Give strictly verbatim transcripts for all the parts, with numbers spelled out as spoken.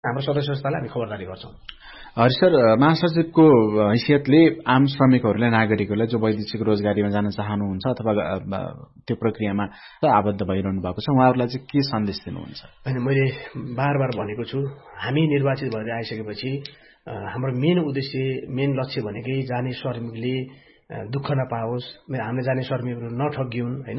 हाम्रो सदस्य संस्थालाई हामी खबरदारी गर्छौँ। हरि सर, महासचिवको हैसियतले आम श्रमिकहरूलाई नागरिकहरूलाई जो वैदेशिक रोजगारीमा जान चाहनुहुन्छ अथवा त्यो प्रक्रियामा आबद्ध भइरहनु भएको छ उहाँहरूलाई चाहिँ के सन्देश दिनुहुन्छ? होइन, मैले बार बार भनेको छु, हामी निर्वाचित भएर आइसकेपछि हाम्रो मेन उद्देश्य मेन लक्ष्य भनेकै जाने श्रमिकले दुःख नपाओस्, हामीले जाने श्रमिकहरू नठगिउन्, होइन,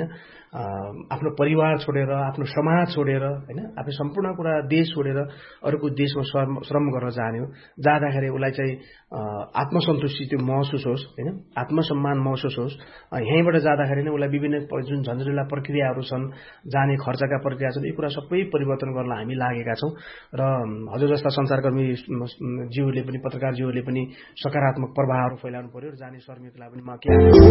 आफ्नो परिवार छोडेर आफ्नो समाज छोडेर होइन आफ्नो सम्पूर्ण कुरा देश छोडेर अरूको देशमा श्रम श्रम गर्न जाने हो। जाँदाखेरि उसलाई चाहिँ आत्मसन्तुष्टि त्यो महसुस होस्, होइन, आत्मसम्मान महसुस होस्। यहीँबाट जाँदाखेरि नै उसलाई विभिन्न जुन झन्झटिला प्रक्रियाहरू छन्, जाने खर्चका प्रक्रिया छन्, यो कुरा सबै परिवर्तन गर्न हामी लागेका छौँ। र हजुर जस्ता संचारकर्मी ज्यूहरूले पनि पत्रकारज्यूहरूले पनि सकारात्मक प्रभावहरू फैलाउनु पर्यो र जाने श्रमिकलाई पनि म के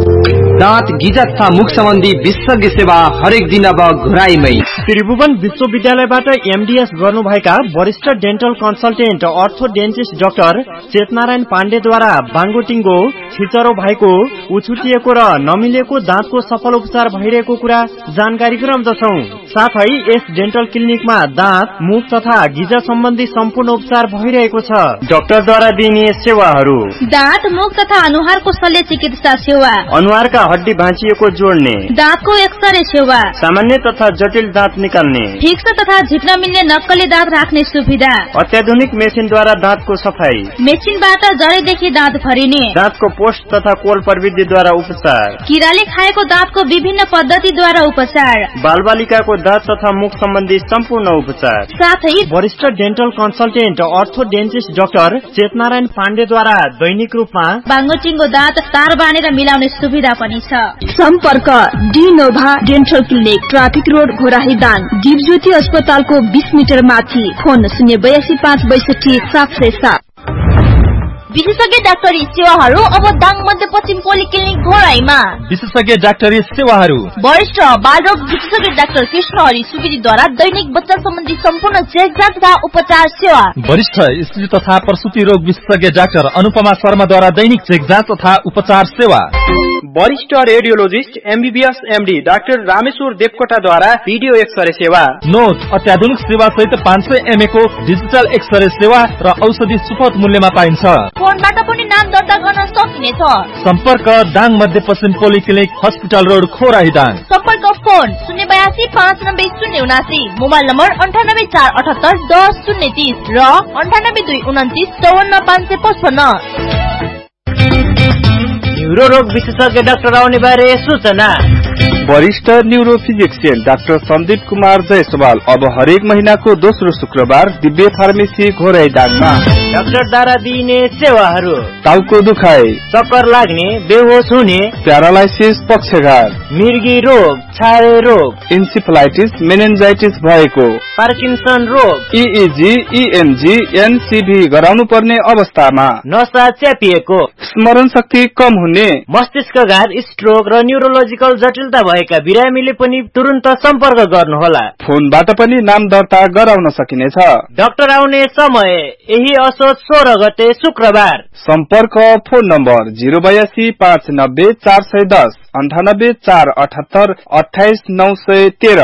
दाँत गिजा तथा मुख सम्बन्धी विशेषज्ञ सेवा हरेक दिन अब घुराइमै। त्रिभुवन विश्वविद्यालयबाट एमडीएस गर्नुभएका वरिष्ठ डेन्टल कन्सल्टेन्ट अर्थोडेन्टिस्ट डाक्टर चेतनारायण पाण्डेद्वारा बाङ्गोटिङ्गो छिचरो भएको उछुटिएको र नमिलेको दाँतको सफल उपचार भइरहेको कुरा जानकारी गराउँदछौं। साथै यस डेन्टल क्लिनिकमा दाँत, मुख तथा गिजा सम्बन्धी सम्पूर्ण उपचार भइरहेको छ। डाक्टरद्वारा दिइने सेवाहरू: दाँत, मुख तथा अनुहारको शल्य चिकित्सा सेवा, अनुहारका हड्डी भाँचिएको जोड्ने, दाँतको एक्सरे सेवा, सामान्य तथा जटिल दाँत निकाल्ने, फिक्स तथा झिप्न मिल्ने नक्कली दाँत राख्ने सुविधा, अत्याधुनिक मेसिनद्वारा दाँतको सफाई, मेसिनबाट जडैदेखि दाँत भरिने, दाँतको पोस्ट तथा कोल प्रविधिद्वारा उपचार, किराले खाएको दाँतको विभिन्न पद्धतिद्वारा उपचार, बालबालिकाको दाँत तथा मुख सम्बन्धी सम्पूर्ण उपचार, साथै वरिष्ठ डेन्टल कन्सल्टेन्ट अर्थोडेन्टिस्ट डाक्टर चेतनारायण पाण्डेद्वारा दैनिक रूपमा बाङ्गोटिङ्गो दाँत तार बाँधेर मिलाउने सुविधा पनि छ। सम्पर्क डिनोभा dental clinic, traffic road, Ghorahi Dang, Dipjyoti अस्पतालको बीस मिटर माथि। फोन शून्य बयासी पाँच बैसठी सात सय सात। विशेषज्ञ डाक्टरी सेवाहरू अब दाङ मध्यपश्चिम पोलिक्लिनिक घोराईमा। विशेषज्ञ डाक्टरी सेवाहरू: वरिष्ठ बालरोग विशेषज्ञ डाक्टर कृष्ण हरि सुवेदीद्वारा दैनिक बच्चा सम्बन्धी सम्पूर्ण चेकजाँच तथा उपचार सेवा। वरिष्ठ स्त्री तथा प्रसुति रोग विशेषज्ञ डाक्टर अनुपमा शर्माद्वारा दैनिक चेकजाँच तथा उपचार सेवा। वरिष्ठ radiologist MBBS MD doctor Rameshwar देवकोटाद्वारा video x-ray सेवा। नोट अत्याधुनिक सेवा सहित पाँच सय एमए को डिजिटल एक्सरे सेवा र औषधि सुपथ मूल्यमा पाइन्छ। फोनबाट पनि नाम दर्ता गर्न सकिनेछ। सम्पर्क दाङ मध्यपश्चिम पोलिक्लिनिक, हस्पिटल रोड, खोराही दाङ। सम्पर्क फोन शून्य बयासी पाँच नब्बे शून्य उनासी, मोबाइल नम्बर अन्ठानब्बे चार अठहत्तर दस शून्य तीस र अन्ठानब्बे दुई उन्तिस चौवन्न पाँच सय पचपन्न। न्यूरोरोग विशेषज्ञ डाक्टर आउने बारे सूचना: वरिष्ठ न्यूरो फिजिक्सियन डाक्टर सन्दीप कुमार जयसवाल अब हरेक महीनाको दोस्रो शुक्रबार दिव्य फार्मेसी घोराई दाङमा। डाक्टरद्वारा दिइने सेवाहरू: टाउको दुखाइ, चक्कर लाग्ने, बेहोस हुने, प्यारालाइसिस, पक्षघात, मिर्गी रोग, छारे रोग, इन्सेफलाइटिस, मेनिन्जाइटिस भएको, पार्किन्सन रोग, इईजी, इएमजी, एनसीभी गराउनु पर्ने अवस्थामा, नसा च्यापिएको, स्मरण शक्ति कम हुने, मस्तिष्कघात, स्ट्रोक र न्यूरोलोजिकल जटिलता भएका बिरामीले पनि तुरन्त सम्पर्क गर्नुहोला। फोनबाट पनि नाम दर्ता गराउन सकिनेछ। डाक्टर आउने समय यही असोज सोह्र गते शुक्रबार। सम्पर्क फोन नम्बर जीरो बयासी पाँच नब्बे चार सय दस, अन्ठानब्बे चार अठहत्तर अठाइस नौ सय तेह्र।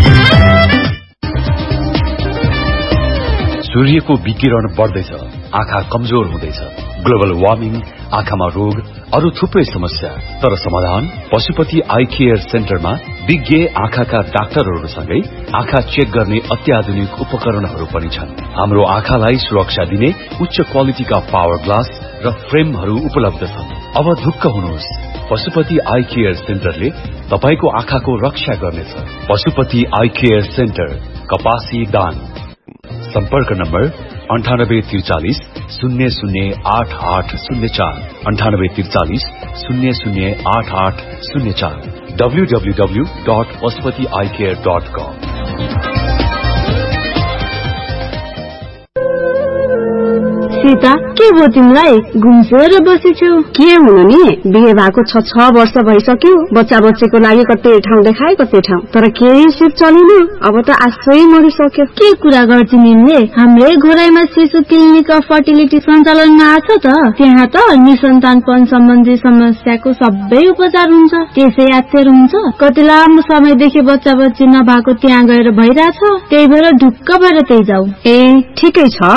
सूर्यको विकिरण बढ्दैछ, आँखा कमजोर हुँदैछ, ग्लोबल वार्मिङ, आँखामा रोग, अरू थुप्रै समस्या। तर समाधान पशुपति आई केयर सेन्टरमा विज्ञ आँखाका डाक्टरहरूसँगै आँखा चेक गर्ने अत्याधुनिक उपकरणहरू पनि छन्। हाम्रो आँखालाई सुरक्षा दिने उच्च क्वालिटीका पावर ग्लास र फ्रेमहरू उपलब्ध छन्। अब ढुक्क हुनुहोस्, पशुपति आई केयर सेन्टरले तपाईको आँखाको रक्षा गर्नेछ। पशुपति आई केयर सेन्टर, कपासी दाङ। सम्पर्क नम्बर अन्ठानब्बे त्रिचालिस शून्य शून्य आठ आठ शून्य चार, अन्ठानब्बे त्रिचालिस शून्य शून्य आठ आठ शून्य चार, W W W dot Pashupati I care dot कम। सीता के भयो तिमीलाई घुम्सेर बसेछौ के हुनु नि बिहे भएको छ छ वर्ष भइसक्यो बच्चा बच्चीको लागि कतै ठाउँ देखाए कतै ठाउँ तर केही सिप चलेन अब त आशै मरिसक्यो के कुरा गर्छ तिमीले हाम्रै घोराइमा शिशु क्लिनिक अफ फर्टिलिटी सञ्चालनमा आछ त त्यहाँ त निसन्तानपन सम्बन्धी समस्याको सबै उपचार हुन्छ त्यसै याद हुन्छ कति लामो समयदेखि बच्चा बच्ची नभएको त्यहाँ गएर भइरहेछ त्यही भएर ढुक्क भएर त्यही जाऊ ए ठिकै छ